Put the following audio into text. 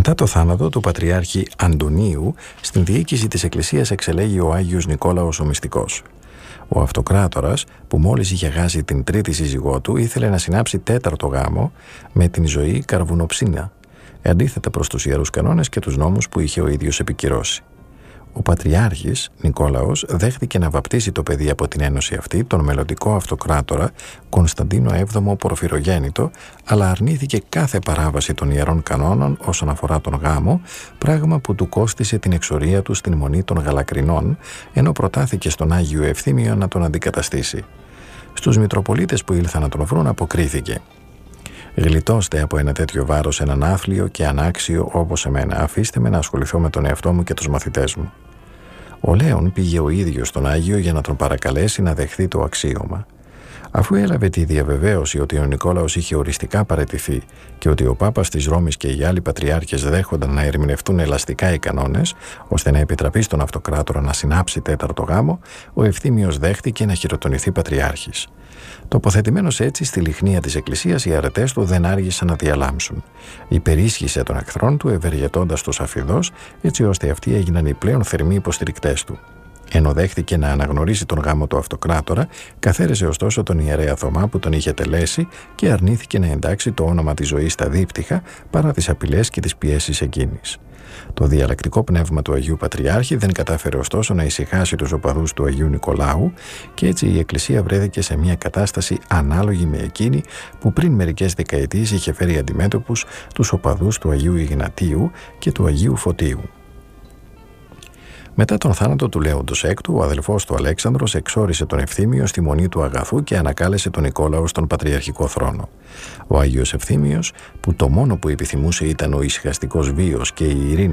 Μετά το θάνατο του Πατριάρχη Αντωνίου, στην διοίκηση της Εκκλησίας εξελέγει ο Άγιος Νικόλαος ο Μυστικός. Ο Αυτοκράτορας, που μόλις είχε χάσει την τρίτη σύζυγό του, ήθελε να συνάψει τέταρτο γάμο με την Ζωή Καρβουνοψίνα, αντίθετα προς τους ιερούς κανόνες και τους νόμους που είχε ο ίδιος επικυρώσει. Ο Πατριάρχης Νικόλαος δέχτηκε να βαπτίσει το παιδί από την ένωση αυτή, τον μελλοντικό Αυτοκράτορα Κωνσταντίνο VII Πορφυρογέννητο, αλλά αρνήθηκε κάθε παράβαση των ιερών κανόνων όσον αφορά τον γάμο, πράγμα που του κόστισε την εξορία του στην Μονή των Γαλακρινών, ενώ προτάθηκε στον Άγιο Ευθύμιο να τον αντικαταστήσει. Στους Μητροπολίτες που ήλθαν να τον βρουν αποκρίθηκε: «Γλιτώστε από ένα τέτοιο βάρος έναν άθλιο και ανάξιο όπως εμένα. Αφήστε με να ασχοληθώ με τον εαυτό μου και τους μαθητές μου». Ο Λέων πήγε ο ίδιος στον Άγιο για να τον παρακαλέσει να δεχθεί το αξίωμα. Αφού έλαβε τη διαβεβαίωση ότι ο Νικόλαος είχε οριστικά παραιτηθεί και ότι ο Πάπας της Ρώμης και οι άλλοι πατριάρχες δέχονταν να ερμηνευτούν ελαστικά οι κανόνες, ώστε να επιτραπεί στον Αυτοκράτορα να συνάψει τέταρτο γάμο, ο Ευθύμιος δέχτηκε να χειροτονηθεί πατριάρχης. Τοποθετημένος έτσι στη λιχνία της Εκκλησίας, οι αρετές του δεν άργησαν να διαλάμψουν. Υπερίσχυσε των εχθρών του, ευεργετώντας τους αφιδώς, έτσι ώστε αυτοί έγιναν οι πλέον θερμοί υποστηρικτές του. Ενώ δέχτηκε να αναγνωρίσει τον γάμο του Αυτοκράτορα, καθαίρεσε ωστόσο τον ιερέα Θωμά που τον είχε τελέσει και αρνήθηκε να εντάξει το όνομα της Ζωής στα δίπτυχα παρά τις απειλές και τις πιέσεις εκείνης. Το διαλλακτικό πνεύμα του Αγίου Πατριάρχη δεν κατάφερε ωστόσο να ησυχάσει τους οπαδούς του Αγίου Νικολάου και έτσι η Εκκλησία βρέθηκε σε μια κατάσταση ανάλογη με εκείνη που πριν μερικές δεκαετίες είχε φέρει αντιμέτωπους τους οπαδούς του Αγίου Ιγνατίου και του Αγίου Φωτίου. Μετά τον θάνατο του Λέοντος VI, ο αδελφός του Αλέξανδρος εξόρισε τον Ευθύμιο στη Μονή του Αγαθού και ανακάλεσε τον Νικόλαο στον πατριαρχικό θρόνο. Ο Άγιος Ευθύμιος, που το μόνο που επιθυμούσε ήταν ο ησυχαστικός βίος και η ειρήνη